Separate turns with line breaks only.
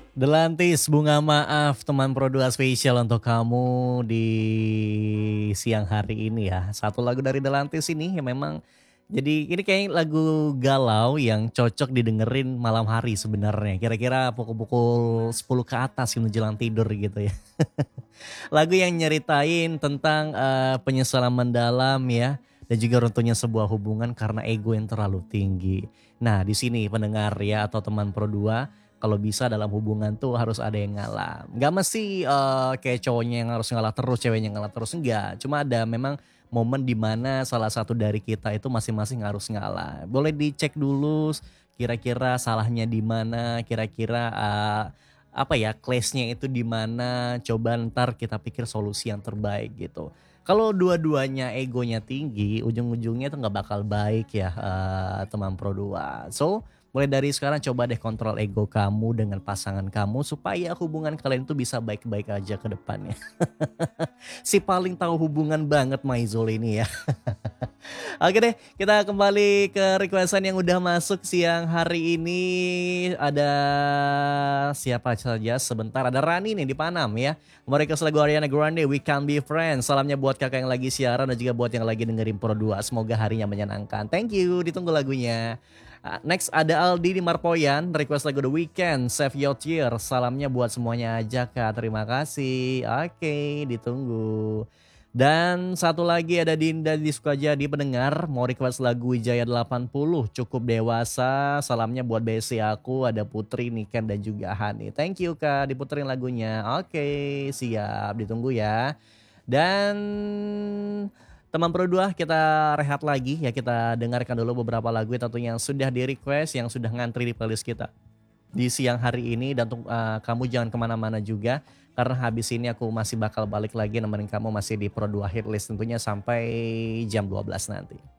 Delantis Bunga Maaf teman Pro 2 spesial untuk kamu di siang hari ini ya. Satu lagu dari Delantis ini yang memang jadi ini kayak lagu galau yang cocok didengerin malam hari sebenarnya. Kira-kira pukul-pukul 10 ke atas menjelang tidur gitu ya. Lagu yang nyeritain tentang penyesalan mendalam ya dan juga runtuhnya sebuah hubungan karena ego yang terlalu tinggi. Nah, di sini pendengar ya atau teman Pro 2 kalau bisa dalam hubungan tuh harus ada yang ngalah. Gak mesti kayak cowoknya yang harus ngalah terus, ceweknya yang ngalah terus enggak. Cuma ada memang momen dimana salah satu dari kita itu masing-masing harus ngalah. Boleh dicek dulu kira-kira salahnya di mana, kira-kira apa ya clash-nya itu di mana, coba ntar kita pikir solusi yang terbaik gitu. Kalau dua-duanya egonya tinggi, ujung-ujungnya itu nggak bakal baik ya teman Pro 2. So, mulai dari sekarang coba deh kontrol ego kamu dengan pasangan kamu supaya hubungan kalian itu bisa baik-baik aja ke depannya. Si paling tahu hubungan banget Maizol ini ya. Oke deh, kita kembali ke requestan yang udah masuk siang hari ini. Ada siapa saja sebentar, ada Rani nih di Panam ya. Mau request lagu Ariana Grande, We Can Be Friends. Salamnya buat kakak yang lagi siaran dan juga buat yang lagi dengerin Pro 2. Semoga harinya menyenangkan. Thank you, ditunggu lagunya. Next ada Aldi di Marpoyan, request lagu The Weeknd, Save Your Tears. Salamnya buat semuanya aja kak, terima kasih. Oke, ditunggu. Dan satu lagi ada Dinda di Sukajadi pendengar, mau request lagu Wijaya 80, cukup dewasa. Salamnya buat BC aku, ada Putri, Niken dan juga Hani. Thank you kak, diputerin lagunya. Oke, siap, ditunggu ya. Dan teman Pro 2 kita rehat lagi ya, kita dengarkan dulu beberapa lagu tentunya yang sudah di request, yang sudah ngantri di playlist kita di siang hari ini. Dan kamu jangan kemana-mana juga karena habis ini aku masih bakal balik lagi nemenin kamu masih di Pro 2 Hitlist tentunya sampai jam 12 nanti.